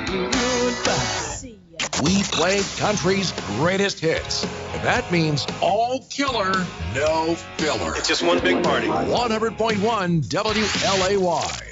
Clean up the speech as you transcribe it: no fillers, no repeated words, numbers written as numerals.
Goodbye. We play country's greatest hits. That means all killer, no filler. It's just one big party. 100.1 WLAY.